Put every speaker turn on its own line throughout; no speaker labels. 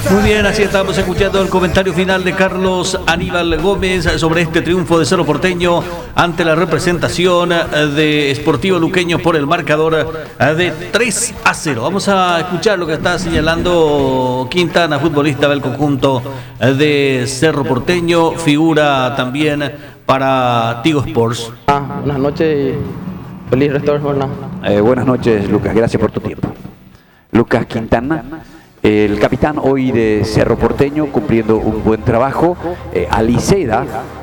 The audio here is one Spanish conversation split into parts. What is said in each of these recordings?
Muy bien, así estamos escuchando el comentario final de Carlos Aníbal Gómez sobre este triunfo de Cerro Porteño ante la representación de Sportivo Luqueño por el marcador de 3-0. Vamos a escuchar lo que está señalando Quintana, futbolista del conjunto de Cerro Porteño, figura también para Tigo Sports.
Buenas noches y feliz resto de jornada.
Buenas noches, Lucas, gracias por tu tiempo. Lucas Quintana, el capitán hoy de Cerro Porteño, cumpliendo un buen trabajo. Aliceda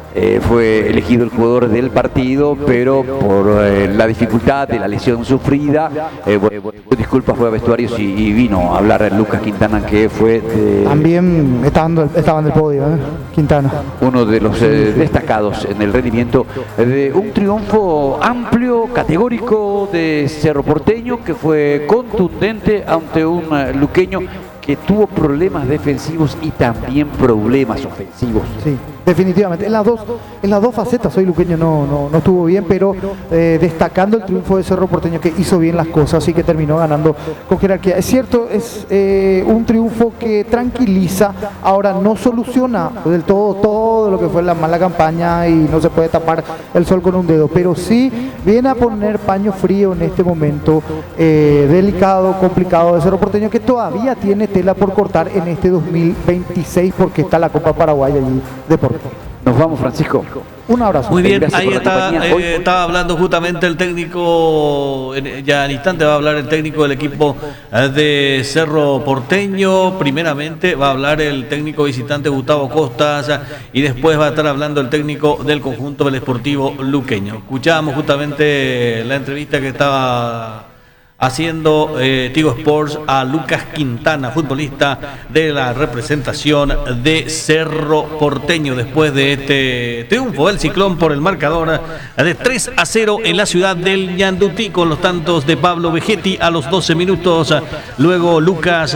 fue elegido el jugador del partido, pero por la dificultad de la lesión sufrida, disculpas, fue a vestuarios y vino a hablar Lucas Quintana, que fue
también estaba en el podio, Quintana.
Uno de los destacados en el rendimiento de un triunfo amplio, categórico de Cerro Porteño, que fue contundente ante un luqueño que tuvo problemas defensivos y también problemas ofensivos.
Sí, definitivamente. En las dos facetas hoy Luqueño no estuvo bien, pero destacando el triunfo de Cerro Porteño, que hizo bien las cosas y que terminó ganando con jerarquía. Es cierto, es un triunfo que tranquiliza, ahora no soluciona del todo lo que fue la mala campaña y no se puede tapar el sol con un dedo, pero sí viene a poner paño frío en este momento delicado, complicado de Cerro Porteño, que todavía tiene tela por cortar en este 2026 porque está la Copa Paraguay allí de por.
Nos vamos, Francisco.
Un abrazo.
Muy bien, ahí estaba hablando justamente el técnico, ya en instante va a hablar el técnico del equipo de Cerro Porteño. Primeramente va a hablar el técnico visitante Gustavo Costas y después va a estar hablando el técnico del conjunto del Sportivo Luqueño. Escuchábamos justamente la entrevista que estaba haciendo Tigo Sports a Lucas Quintana, futbolista de la representación de Cerro Porteño, después de este triunfo del Ciclón por el marcador de 3-0 en la ciudad del Ñandutí, con los tantos de Pablo Vegetti a los 12 minutos. Luego Lucas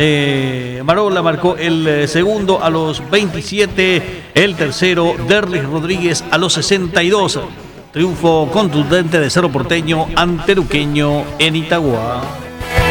Marola marcó el segundo a los 27, el tercero Derlis Rodríguez a los 62. Triunfo contundente de Cerro Porteño ante Luqueño en Itagua.